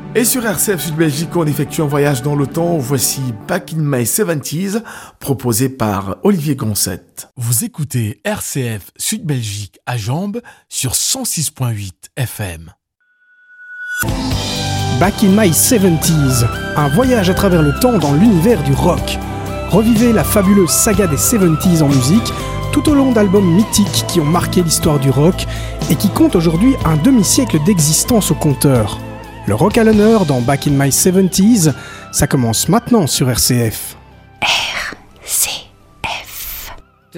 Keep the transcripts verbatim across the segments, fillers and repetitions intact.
Et sur R C F Sud Belgique, on effectue un voyage dans le temps. Voici Back in My seventies, proposé par Olivier Goncette. Vous écoutez R C F Sud Belgique à Jambes sur cent six virgule huit F M. Back in My seventies, un voyage à travers le temps dans l'univers du rock. Revivez la fabuleuse saga des soixante-dix en musique, tout au long d'albums mythiques qui ont marqué l'histoire du rock et qui comptent aujourd'hui un demi-siècle d'existence au compteur. Le rock à l'honneur dans Back in My seventies, ça commence maintenant sur R C F. R C F.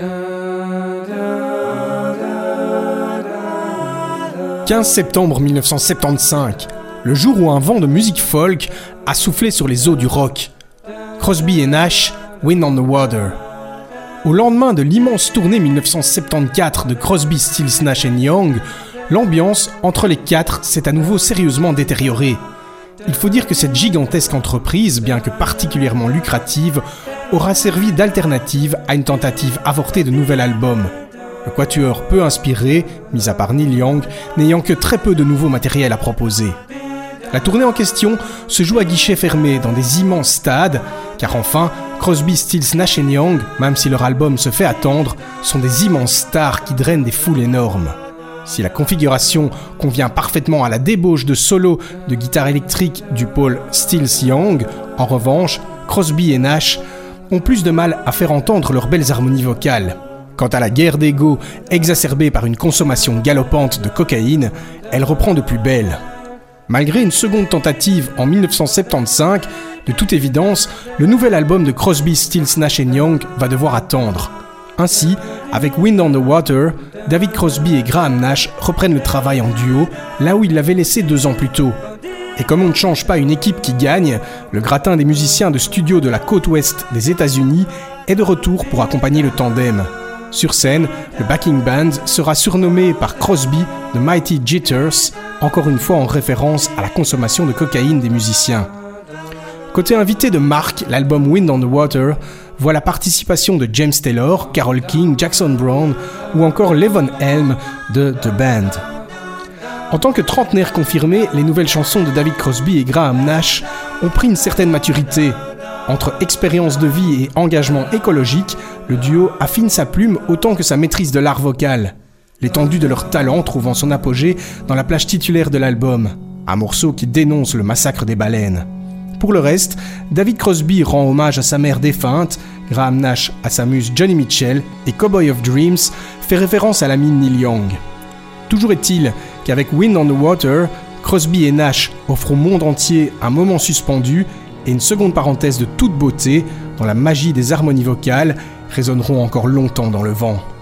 quinze septembre mille neuf cent soixante-quinze, le jour où un vent de musique folk a soufflé sur les eaux du rock. Crosby et Nash, Wind on the Water. Au lendemain de l'immense tournée mille neuf cent soixante-quatorze de Crosby, Stills, Nash and Young, l'ambiance entre les quatre s'est à nouveau sérieusement détériorée. Il faut dire que cette gigantesque entreprise, bien que particulièrement lucrative, aura servi d'alternative à une tentative avortée de nouvel album. Le quatuor peu inspiré, mis à part Neil Young, n'ayant que très peu de nouveau matériel à proposer. La tournée en question se joue à guichet fermé dans des immenses stades, car enfin, Crosby, Stills, Nash and Young, même si leur album se fait attendre, sont des immenses stars qui drainent des foules énormes. Si la configuration convient parfaitement à la débauche de solo de guitare électrique du pôle Stills-Young, en revanche, Crosby et Nash ont plus de mal à faire entendre leurs belles harmonies vocales. Quant à la guerre d'ego exacerbée par une consommation galopante de cocaïne, elle reprend de plus belle. Malgré une seconde tentative en mille neuf cent soixante-quinze, de toute évidence, le nouvel album de Crosby, Stills, Nash and Young va devoir attendre. Ainsi, avec Wind on the Water, David Crosby et Graham Nash reprennent le travail en duo, là où ils l'avaient laissé deux ans plus tôt. Et comme on ne change pas une équipe qui gagne, le gratin des musiciens de studio de la côte ouest des États-Unis est de retour pour accompagner le tandem. Sur scène, le backing band sera surnommé par Crosby The Mighty Jitters, encore une fois en référence à la consommation de cocaïne des musiciens. Côté invité de marque, l'album Wind on the Water voit la participation de James Taylor, Carole King, Jackson Browne ou encore Levon Helm de The Band. En tant que trentenaires confirmés, les nouvelles chansons de David Crosby et Graham Nash ont pris une certaine maturité. Entre expérience de vie et engagement écologique, le duo affine sa plume autant que sa maîtrise de l'art vocal. L'étendue de leur talent trouvant son apogée dans la plage titulaire de l'album, un morceau qui dénonce le massacre des baleines. Pour le reste, David Crosby rend hommage à sa mère défunte, Graham Nash à sa muse Johnny Mitchell et Cowboy of Dreams fait référence à l'ami Neil Young. Toujours est-il qu'avec Wind on the Water, Crosby et Nash offrent au monde entier un moment suspendu et une seconde parenthèse de toute beauté dont la magie des harmonies vocales résonneront encore longtemps dans le vent.